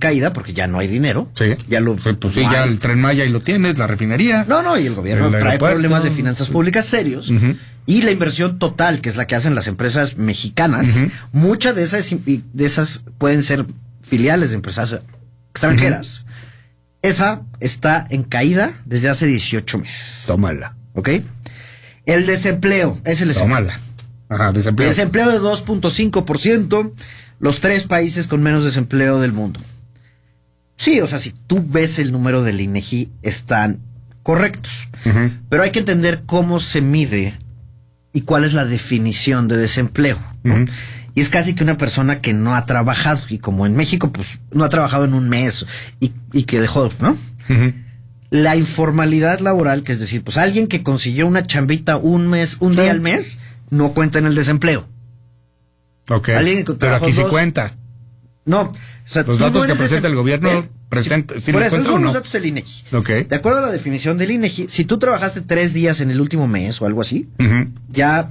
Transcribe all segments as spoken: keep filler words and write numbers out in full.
caída porque ya no hay dinero. Sí. Ya lo, sí, pues sí, no ya hay. el Tren Maya y lo tienes, la refinería. No, no, y el gobierno el trae aeropuerto, problemas de finanzas sí. públicas serios. Uh-huh. Y la inversión total, que es la que hacen las empresas mexicanas, uh-huh. muchas de esas, de esas pueden ser filiales de empresas extranjeras. Uh-huh. Esa está en caída desde hace dieciocho meses. Tómala. ¿Ok? El desempleo, es el desempleo. Tómala. Ajá, desempleo. Desempleo de dos punto cinco por ciento, los tres países con menos desempleo del mundo. Sí, o sea, si tú ves el número del INEGI, están correctos. Uh-huh. Pero hay que entender cómo se mide y cuál es la definición de desempleo, ¿no? Uh-huh. Y es casi que una persona que no ha trabajado, y como en México, pues, no ha trabajado en un mes y, y que dejó, ¿no? Uh-huh. La informalidad laboral, que es decir, pues alguien que consiguió una chambita un mes, un día al mes, no cuenta en el desempleo. Ok, alguien que pero aquí dos, sí cuenta. No, o sea, los datos no que presenta el gobierno eh, presenta, si, si por les eso cuenta son o no. los datos del INEGI. Okay. De acuerdo a la definición del INEGI, si tú trabajaste tres días en el último mes o algo así, uh-huh. ya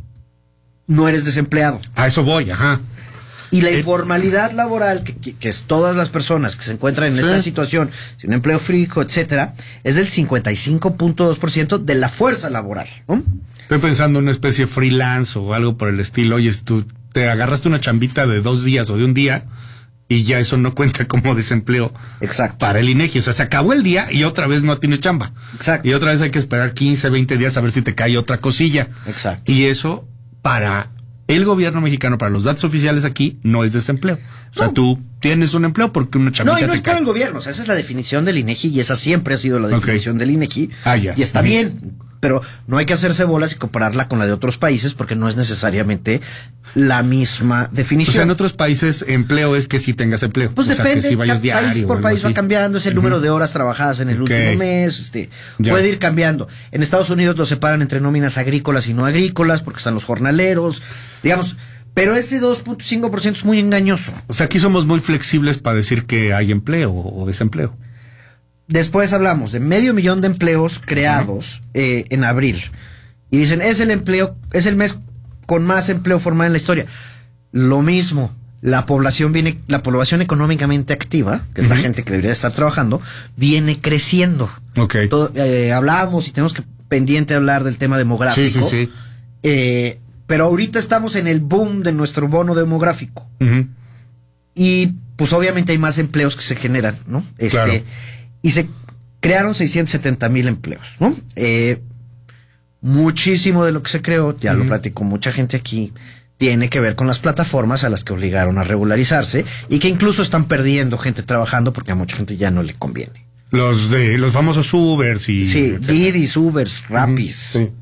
no eres desempleado. A eso voy, ajá. Y la eh, informalidad laboral, que, que, que es todas las personas que se encuentran en sí. esta situación, sin un empleo fijo, etcétera, es del cincuenta y cinco punto dos por ciento de la fuerza laboral, ¿no? Estoy pensando en una especie de freelance o algo por el estilo. Oye, tú te agarraste una chambita de dos días o de un día y ya eso no cuenta como desempleo. Exacto. Para el INEGI. O sea, se acabó el día y otra vez no tienes chamba. Exacto. Y otra vez hay que esperar quince, veinte días a ver si te cae otra cosilla. Exacto. Y eso, para el gobierno mexicano, para los datos oficiales aquí, no es desempleo. O sea, no. tú tienes un empleo porque una chambita No, y no te es cae. por el gobierno. O sea, esa es la definición del INEGI y esa siempre ha sido la definición okay. del INEGI. Ah, ya. Y está uh-huh. bien. Pero no hay que hacerse bolas y compararla con la de otros países porque no es necesariamente la misma definición. O sea, en otros países empleo es que sí tengas empleo. Pues o depende, sea, que sí vayas diario, país por país va cambiando, es el uh-huh. número de horas trabajadas en el okay. último mes, este, puede ir cambiando. En Estados Unidos lo separan entre nóminas agrícolas y no agrícolas porque están los jornaleros, digamos, pero ese dos punto cinco por ciento es muy engañoso. O sea, aquí somos muy flexibles para decir que hay empleo o desempleo. Después hablamos de medio millón de empleos creados uh-huh. eh, en abril. Y dicen, es el empleo, es el mes con más empleo formal en la historia. Lo mismo, la población viene, la población económicamente activa, que es uh-huh. la gente que debería estar trabajando, viene creciendo. Okay. Todo, eh, hablábamos y tenemos que pendiente hablar del tema demográfico. Sí, sí, sí. Eh, pero ahorita estamos en el boom de nuestro bono demográfico. Uh-huh. Y pues obviamente hay más empleos que se generan, ¿no? Este, claro. Y se crearon seiscientos setenta mil empleos, ¿no? Eh, muchísimo de lo que se creó, ya uh-huh. lo platicó mucha gente aquí, tiene que ver con las plataformas a las que obligaron a regularizarse y que incluso están perdiendo gente trabajando porque a mucha gente ya no le conviene. Los de los famosos Ubers y... Sí, Didis, Ubers, Rapis. Uh-huh. Sí.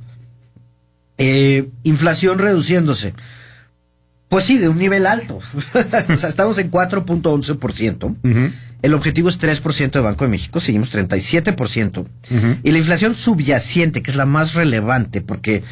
Eh, inflación reduciéndose. Pues sí, de un nivel alto. O sea, estamos en cuatro punto once por ciento. Uh-huh. El objetivo es tres por ciento de Banco de México, seguimos treinta y siete por ciento. Uh-huh. Y la inflación subyacente, que es la más relevante, porque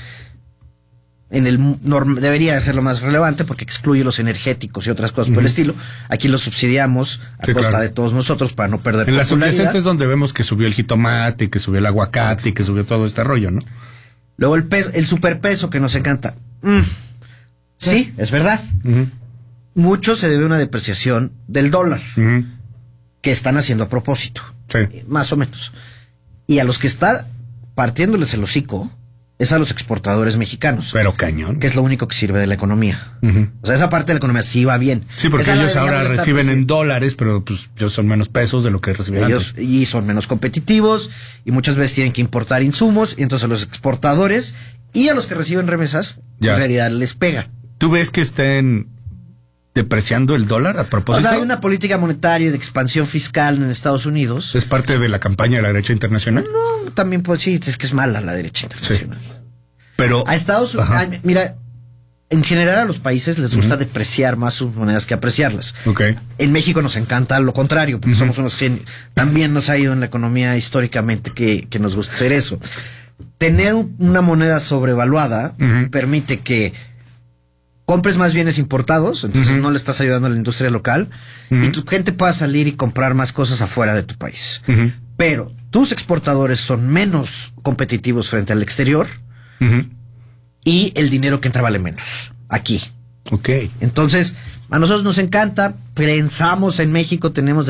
en el norm, debería ser lo más relevante, porque excluye los energéticos y otras cosas uh-huh. por el estilo. Aquí los subsidiamos a sí, costa claro. de todos nosotros para no perder en la subyacente es donde vemos que subió el jitomate, que subió el aguacate, y que subió todo este rollo, ¿no? Luego el peso, el superpeso que nos encanta. Mm. Sí, es verdad. Uh-huh. Mucho se debe a una depreciación del dólar, uh-huh. que están haciendo a propósito. Sí. Eh, más o menos. Y a los que está partiéndoles el hocico es a los exportadores mexicanos. Pero cañón. Que es lo único que sirve de la economía. Uh-huh. O sea, esa parte de la economía sí va bien. Sí, porque esa ellos ahora reciben en dólares, pero pues ellos son menos pesos de lo que reciben ellos, antes. Y son menos competitivos y muchas veces tienen que importar insumos y entonces a los exportadores y a los que reciben remesas ya. En realidad les pega. ¿Tú ves que estén depreciando el dólar a propósito? O sea, hay una política monetaria de expansión fiscal en Estados Unidos. ¿Es parte de la campaña de la derecha internacional? No, también pues sí, es que es mala la derecha internacional. Sí. Pero a Estados Unidos, mira, en general a los países les gusta uh-huh. depreciar más sus monedas que apreciarlas. Okay. En México nos encanta lo contrario, porque uh-huh. somos unos genios. También nos ha ido en la economía históricamente que, que nos gusta hacer eso. Tener una moneda sobrevaluada uh-huh. permite que compres más bienes importados, entonces uh-huh. no le estás ayudando a la industria local, uh-huh. y tu gente pueda salir y comprar más cosas afuera de tu país. Uh-huh. Pero tus exportadores son menos competitivos frente al exterior, uh-huh. y el dinero que entra vale menos aquí. Ok. Entonces, a nosotros nos encanta, pensamos en México, tenemos